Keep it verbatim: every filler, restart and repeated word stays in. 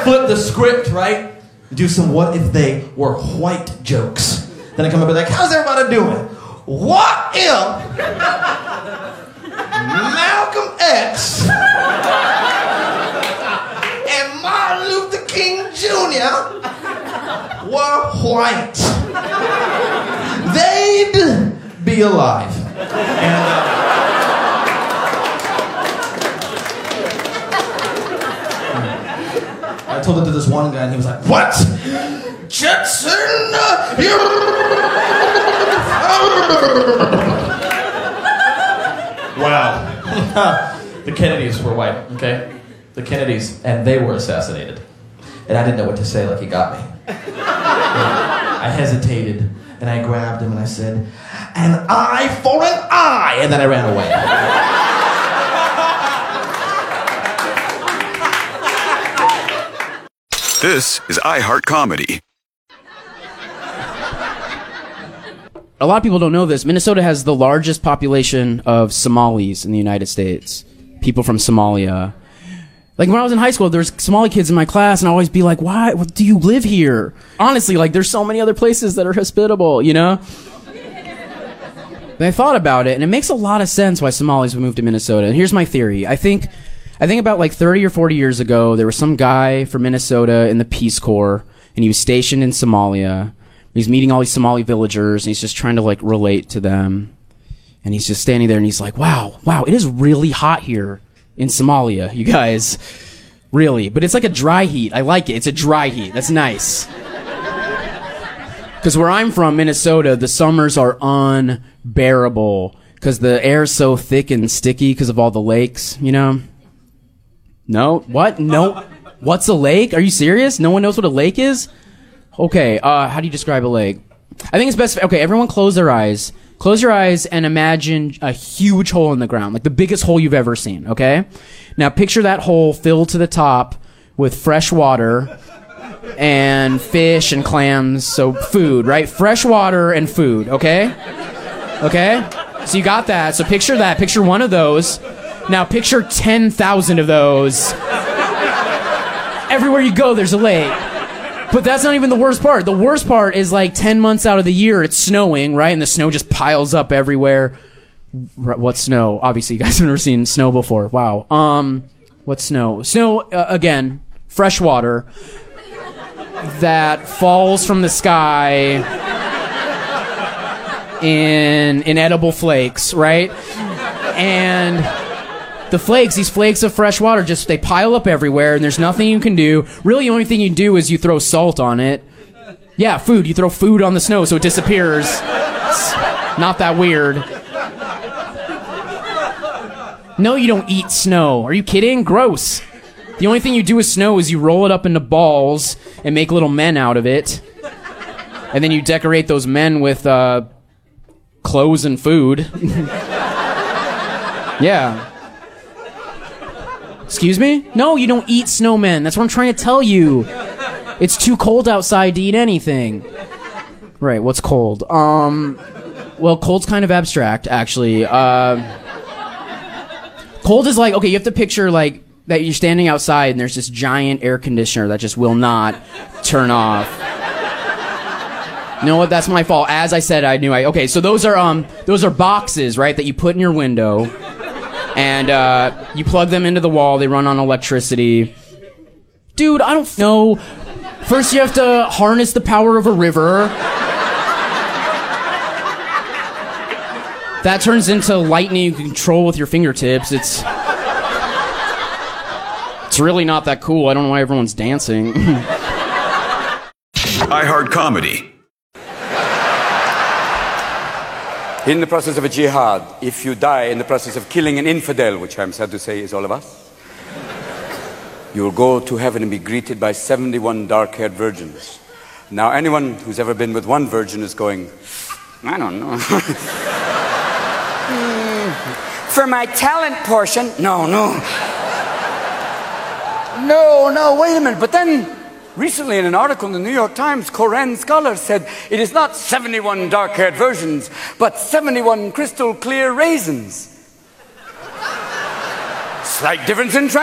flip the script, right? Do some what if they were white jokes. Then I come up and be like, how's everybody doing? What if Malcolm X and Martin Luther King Junior were white? They'd be alive. And, uh, I told it to this one guy, and he was like, what? Jetson? Wow. The Kennedys were white, okay? The Kennedys, and they were assassinated. And I didn't know what to say, like he got me. I hesitated, and I grabbed him, and I said, an eye for an eye! And then I ran away. This is iHeart Comedy. A lot of people don't know this. Minnesota has the largest population of Somalis in the United States. People from Somalia. Like, when I was in high school, there was Somali kids in my class, and I'd always be like, why what, do you live here? Honestly, like, there's so many other places that are hospitable, you know? But I thought about it, and it makes a lot of sense why Somalis would move to Minnesota. And here's my theory. I think... I think about like thirty or forty years ago, there was some guy from Minnesota in the Peace Corps, and he was stationed in Somalia. He's meeting all these Somali villagers, and he's just trying to like relate to them. And he's just standing there, and he's like, wow, wow, it is really hot here in Somalia, you guys. Really. But it's like a dry heat. I like it. It's a dry heat. That's nice. Because where I'm from, Minnesota, the summers are unbearable. Because the air's so thick and sticky because of all the lakes, you know? No? What? No? What's a lake? Are you serious? No one knows what a lake is? Okay, uh, how do you describe a lake? I think it's best... Okay, everyone close their eyes. Close your eyes and imagine a huge hole in the ground, like the biggest hole you've ever seen, okay? Now picture that hole filled to the top with fresh water and fish and clams, so food, right? Fresh water and food, okay? Okay? So you got that. So picture that. Picture one of those. Now picture ten thousand of those. Everywhere you go, there's a lake. But that's not even the worst part. The worst part is like ten months out of the year, it's snowing, right? And the snow just piles up everywhere. What snow? Obviously, you guys have never seen snow before. Wow. Um, what snow? Snow, uh, again, fresh water that falls from the sky in inedible flakes, right? And... the flakes, these flakes of fresh water, just they pile up everywhere, and there's nothing you can do. Really, the only thing you do is you throw salt on it. Yeah, food. You throw food on the snow so it disappears. It's not that weird. No, you don't eat snow. Are you kidding? Gross. The only thing you do with snow is you roll it up into balls and make little men out of it. And then you decorate those men with uh, clothes and food. Yeah. Excuse me? No, you don't eat snowmen. That's what I'm trying to tell you. It's too cold outside to eat anything. Right, what's cold? Um, well, cold's kind of abstract, actually. Uh, cold is like, okay, you have to picture, like, that you're standing outside and there's this giant air conditioner that just will not turn off. You know what? That's my fault. As I said, I knew I... Okay, so those are, um, those are boxes, right, that you put in your window. And uh, you plug them into the wall. They run on electricity. Dude, I don't know. First you have to harness the power of a river. That turns into lightning you can control with your fingertips. It's... It's really not that cool. I don't know why everyone's dancing. iHeart Comedy. In the process of a jihad, if you die in the process of killing an infidel, which I'm sad to say is all of us, you will go to heaven and be greeted by seventy-one dark-haired virgins. Now, anyone who's ever been with one virgin is going, I don't know. mm, for my talent portion, no, no. No, no, wait a minute. But then, recently in an article in the New York Times, Koran scholars said it is not seventy-one dark-haired virgins, but seventy-one crystal clear raisins. Slight difference in